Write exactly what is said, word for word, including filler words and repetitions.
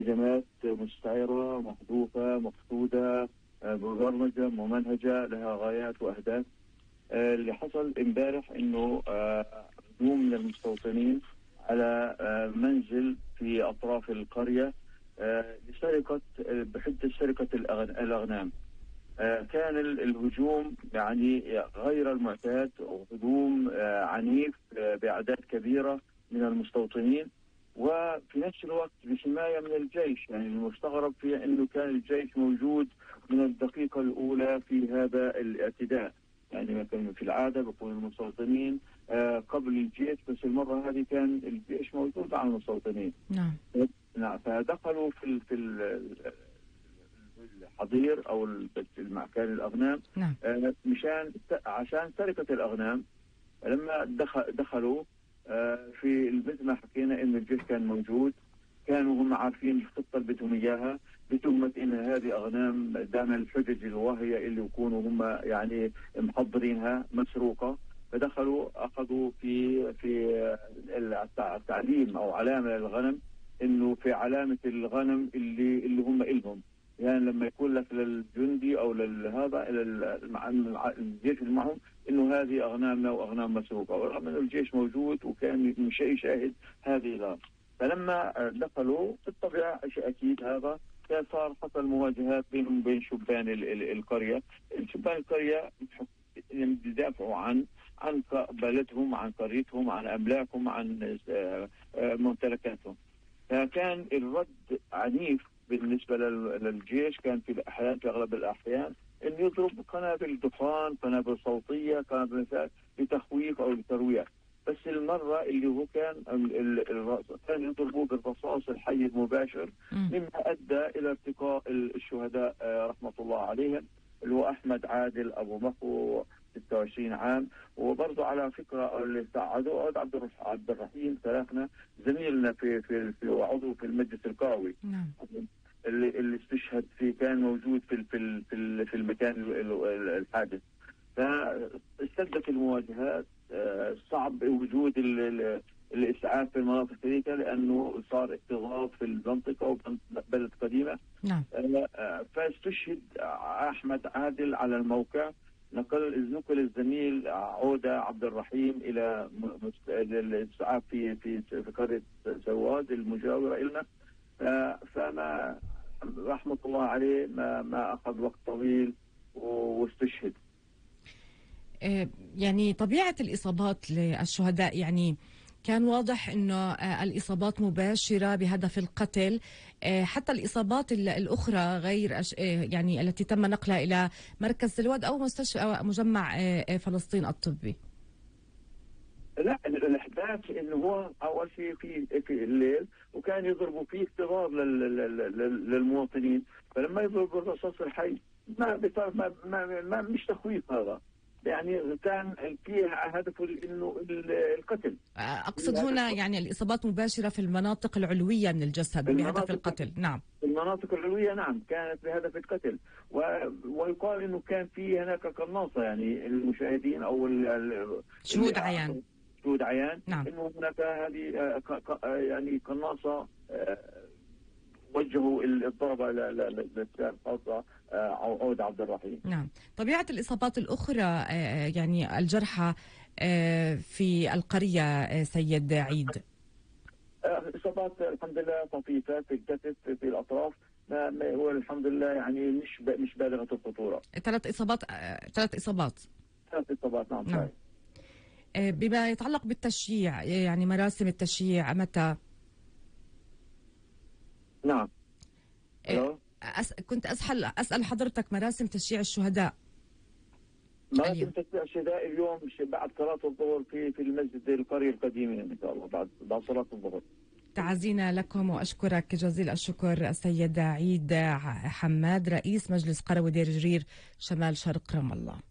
هجمات مستعرة محذوفة مقصودة مبرمجة ممنهجة لها غايات وأهداف. اللي حصل امبارح انه هجوم من المستوطنين على منزل في اطراف القريه لسرقه بحجه سرقه الاغنام. كان الهجوم يعني غير المعتاد وهجوم عنيف باعداد كبيره من المستوطنين، وفي نفس الوقت بحمايه من الجيش. يعني المستغرب في انه كان الجيش موجود من الدقيقه الاولى في هذا الاعتداء. يعني ما كان في العاده بيكون المستوطنين آه قبل الجيش، بس المره هذه كان الجيش موجود على المستوطنين. نعم. نعم. فدخلوا في في الحظير او المكان الاغنام. نعم. آه مشان عشان سرقه الاغنام. لما دخل دخلوا آه في مثل ما حكينا انه الجيش كان موجود، كانوا هم عارفين الخطه اللي بدهم اياها بتهمه ان هذه اغنام دام الحجج الواهيه اللي يكونوا هم يعني محضرينها مسروقه. فدخلوا اخذوا في في التعليم او علامه للغنم، انه في علامه الغنم اللي اللي هم الهم. يعني لما يقول لك للجندي او لهذا الجيش اللي معهم انه هذه اغنامنا واغنام مسروقه، ورغم انه الجيش موجود وكان شيء يشاهد هذه الغنم. فلما دخلوا بالطبيعه شيء اكيد هذا صار حصل مواجهات بينهم وبين شبان القريه. شبان القريه بيدافعوا عن عن بلدهم، عن قريتهم، عن املاكهم، عن ممتلكاتهم. فكان الرد عنيف بالنسبه للجيش. كان في الاحيان في اغلب الاحيان انه يضرب قنابل دخان، قنابل صوتيه، قنابل لتخويف او لترويع. بس المره اللي هو كان كان يضربوه بالرصاص الحي المباشر، مما ادى الى ارتقاء الشهداء رحمه الله عليهم، اللي هو احمد عادل ابو مخو ستة وعشرين عام. وبرضه على فكره اللي ساعدوه عبد الرحيم ثلاثنا زميلنا في في في وعضو في المجلس القروي. نعم. اللي اللي استشهد فيه كان موجود في في في, في المكان الحادث. فاشتدت المواجهات. صعب وجود الاسعاف في المناطق تلك لانه صار اكتظاظ في المنطقه وبلد قديمه. نعم. فاستشهد احمد عادل على الموقع. نقل نقل الزميل عوده عبد الرحيم الى الاسعاف في في في قريه سواد المجاوره لنا. فما رحمه الله عليه ما ما اخذ وقت طويل واستشهد. يعني طبيعة الإصابات للشهداء، يعني كان واضح أنه الإصابات مباشرة بهدف القتل، حتى الإصابات الأخرى غير يعني التي تم نقلها إلى مركز سلواد أو مستشفى أو مجمع فلسطين الطبي. لا، الاحداث انه هو اول شيء في في الليل وكان يضربوا فيه اكتظاظ للمواطنين. فلما يضربوا الرصاص الحي ما ما ما, ما مش تخويف، هذا يعني كان في هدف انه القتل. اقصد هنا يعني الاصابات مباشره في المناطق العلويه من الجسد بهدف القتل. نعم. في المناطق العلويه نعم كانت بهدف القتل. ويقال انه كان في هناك قناصه، يعني المشاهدين او شهود عيان شهود عيان نعم. انه هناك هذه يعني قناصه وجهوا الضربه للسيارة الخاصه عود عبد الرحيم. نعم. طبيعة الإصابات الأخرى يعني الجرحى في القرية سيد عيد؟ إصابات الحمد لله طفيفة في الكتف في الأطراف، ما هو الحمد لله يعني مش مش بالغة الخطورة. ثلاث إصابات ثلاث إصابات ثلاث إصابات نعم. نعم. بما يتعلق بالتشييع، يعني مراسم التشييع متى؟ نعم. أس... كنت أسأل أسأل حضرتك مراسم تشييع الشهداء. مراسم تشييع الشهداء اليوم بعد صلاة الظهر في في المسجد القرية القديمة إن شاء الله بعد بعد صلاة الظهر. تعزينا لكم وأشكرك جزيل الشكر السيد عيد حماد رئيس مجلس قروي دير جرير شمال شرق رام الله.